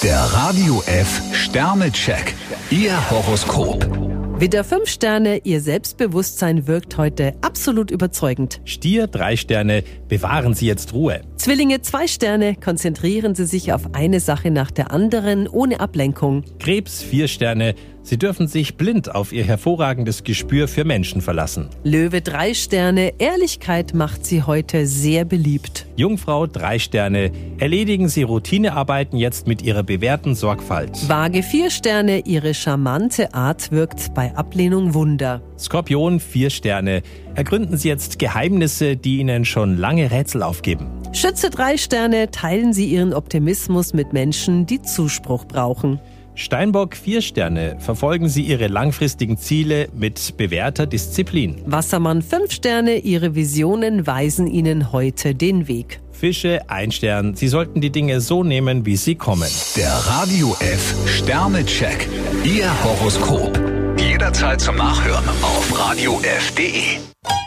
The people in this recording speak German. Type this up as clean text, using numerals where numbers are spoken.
Der Radio F Sternecheck. Ihr Horoskop. Widder 5 Sterne, Ihr Selbstbewusstsein wirkt heute absolut überzeugend. Stier 3 Sterne, bewahren Sie jetzt Ruhe. Zwillinge 2 Sterne, konzentrieren Sie sich auf eine Sache nach der anderen, ohne Ablenkung. Krebs 4 Sterne, Sie dürfen sich blind auf Ihr hervorragendes Gespür für Menschen verlassen. Löwe 3 Sterne, Ehrlichkeit macht Sie heute sehr beliebt. Jungfrau 3 Sterne, erledigen Sie Routinearbeiten jetzt mit Ihrer bewährten Sorgfalt. Waage 4 Sterne, Ihre charmante Art wirkt bei Ablehnung Wunder. Skorpion 4 Sterne, ergründen Sie jetzt Geheimnisse, die Ihnen schon lange Rätsel aufgeben. Schütze 3 Sterne, teilen Sie Ihren Optimismus mit Menschen, die Zuspruch brauchen. Steinbock 4 Sterne, verfolgen Sie Ihre langfristigen Ziele mit bewährter Disziplin. Wassermann 5 Sterne, Ihre Visionen weisen Ihnen heute den Weg. Fische 1 Stern, Sie sollten die Dinge so nehmen, wie sie kommen. Der Radio F Sternecheck. Ihr Horoskop. Jederzeit zum Nachhören auf radiof.de.